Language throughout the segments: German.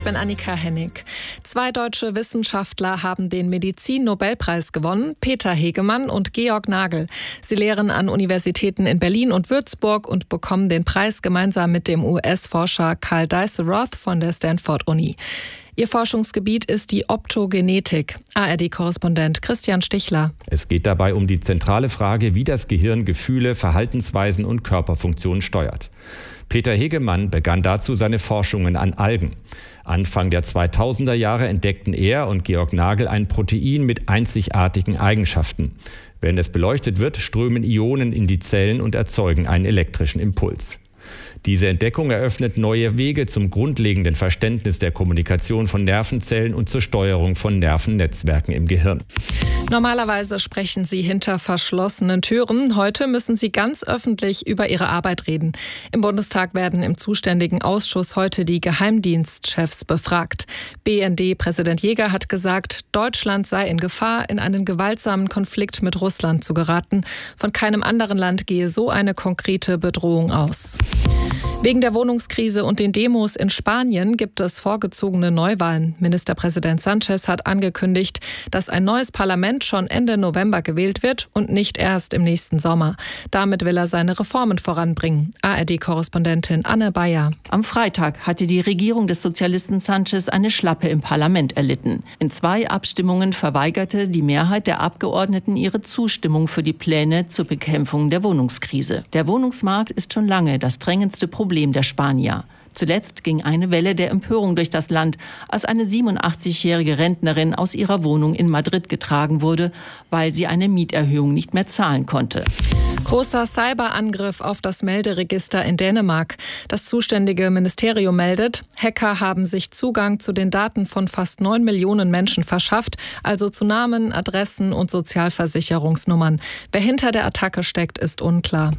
Ich bin Annika Hennig. 2 deutsche Wissenschaftler haben den Medizin-Nobelpreis gewonnen, Peter Hegemann und Georg Nagel. Sie lehren an Universitäten in Berlin und Würzburg und bekommen den Preis gemeinsam mit dem US-Forscher Karl Deisseroth von der Stanford-Uni. Ihr Forschungsgebiet ist die Optogenetik. ARD-Korrespondent Christian Stichler. Es geht dabei um die zentrale Frage, wie das Gehirn Gefühle, Verhaltensweisen und Körperfunktionen steuert. Peter Hegemann begann dazu seine Forschungen an Algen. Anfang der 2000er Jahre entdeckten er und Georg Nagel ein Protein mit einzigartigen Eigenschaften. Wenn es beleuchtet wird, strömen Ionen in die Zellen und erzeugen einen elektrischen Impuls. Diese Entdeckung eröffnet neue Wege zum grundlegenden Verständnis der Kommunikation von Nervenzellen und zur Steuerung von Nervennetzwerken im Gehirn. Normalerweise sprechen Sie hinter verschlossenen Türen. Heute müssen Sie ganz öffentlich über Ihre Arbeit reden. Im Bundestag werden im zuständigen Ausschuss heute die Geheimdienstchefs befragt. BND-Präsident Jäger hat gesagt, Deutschland sei in Gefahr, in einen gewaltsamen Konflikt mit Russland zu geraten. Von keinem anderen Land gehe so eine konkrete Bedrohung aus. Wegen der Wohnungskrise und den Demos in Spanien gibt es vorgezogene Neuwahlen. Ministerpräsident Sánchez hat angekündigt, dass ein neues Parlament schon Ende November gewählt wird und nicht erst im nächsten Sommer. Damit will er seine Reformen voranbringen. ARD-Korrespondentin Anne Bayer. Am Freitag hatte die Regierung des Sozialisten Sánchez eine Schlappe im Parlament erlitten. In 2 Abstimmungen verweigerte die Mehrheit der Abgeordneten ihre Zustimmung für die Pläne zur Bekämpfung der Wohnungskrise. Der Wohnungsmarkt ist schon lange das drängendste Problem der Spanier. Zuletzt ging eine Welle der Empörung durch das Land, als eine 87-jährige Rentnerin aus ihrer Wohnung in Madrid getragen wurde, weil sie eine Mieterhöhung nicht mehr zahlen konnte. Großer Cyberangriff auf das Melderegister in Dänemark. Das zuständige Ministerium meldet, Hacker haben sich Zugang zu den Daten von fast 9 Millionen Menschen verschafft, also zu Namen, Adressen und Sozialversicherungsnummern. Wer hinter der Attacke steckt, ist unklar.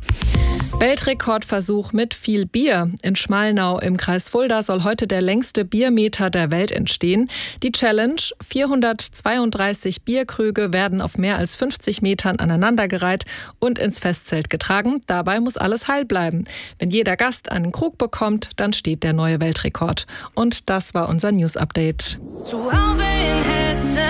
Weltrekordversuch mit viel Bier. In Schmalnau im Kreis Fulda soll heute der längste Biermeter der Welt entstehen. Die Challenge: 432 Bierkrüge werden auf mehr als 50 Metern aneinandergereiht und ins Festzelt getragen. Dabei muss alles heil bleiben. Wenn jeder Gast einen Krug bekommt, dann steht der neue Weltrekord. Und das war unser News-Update. Zu Hause in Hessen.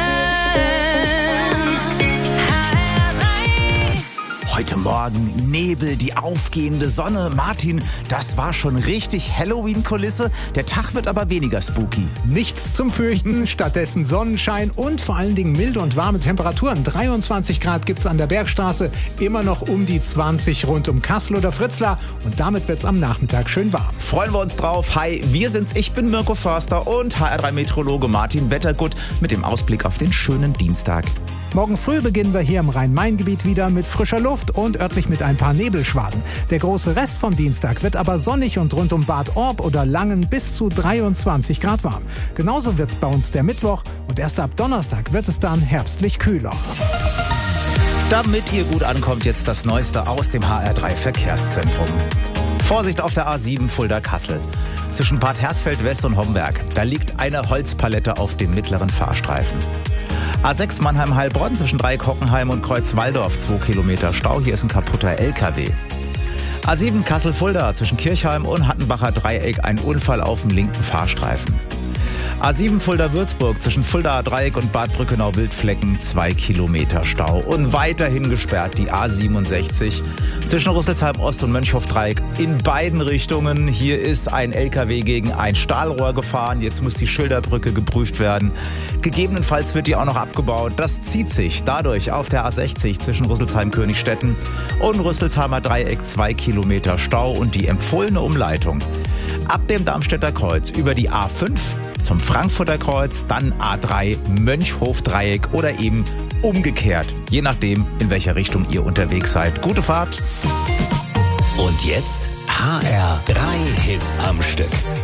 Heute Morgen Nebel, die aufgehende Sonne. Martin, das war schon richtig Halloween-Kulisse. Der Tag wird aber weniger spooky. Nichts zum Fürchten, stattdessen Sonnenschein und vor allen Dingen milde und warme Temperaturen. 23 Grad gibt's an der Bergstraße, immer noch um die 20 rund um Kassel oder Fritzlar. Und damit wird's am Nachmittag schön warm. Freuen wir uns drauf. Hi, wir sind's. Ich bin Mirko Förster und HR3-Meteorologe Martin Wettergut mit dem Ausblick auf den schönen Dienstag. Morgen früh beginnen wir hier im Rhein-Main-Gebiet wieder mit frischer Luft und örtlich mit ein paar Nebelschwaden. Der große Rest vom Dienstag wird aber sonnig und rund um Bad Orb oder Langen bis zu 23 Grad warm. Genauso wird bei uns der Mittwoch und erst ab Donnerstag wird es dann herbstlich kühler. Damit ihr gut ankommt, jetzt das Neueste aus dem HR3-Verkehrszentrum. Vorsicht auf der A7 Fulda-Kassel. Zwischen Bad Hersfeld West und Homberg. Da liegt eine Holzpalette auf dem mittleren Fahrstreifen. A6 Mannheim-Heilbronn zwischen Dreieck-Hockenheim und Kreuz-Walldorf, 2 Kilometer Stau. Hier ist ein kaputter LKW. A7 Kassel-Fulda zwischen Kirchheim und Hattenbacher Dreieck, ein Unfall auf dem linken Fahrstreifen. A7 Fulda-Würzburg zwischen Fuldaer Dreieck und Bad Brückenau-Wildflecken, 2 Kilometer Stau. Und weiterhin gesperrt die A67 zwischen Rüsselsheim-Ost und Mönchhof-Dreieck in beiden Richtungen. Hier ist ein LKW gegen ein Stahlrohr gefahren. Jetzt muss die Schilderbrücke geprüft werden. Gegebenenfalls wird die auch noch abgebaut. Das zieht sich dadurch auf der A60 zwischen Rüsselsheim-Königstetten und Rüsselsheimer Dreieck, 2 Kilometer Stau. Und die empfohlene Umleitung ab dem Darmstädter Kreuz über die A5 zum Frankfurter Kreuz, dann A3 Mönchhof-Dreieck oder eben umgekehrt, je nachdem, in welcher Richtung ihr unterwegs seid. Gute Fahrt! Und jetzt HR3 Hits am Stück.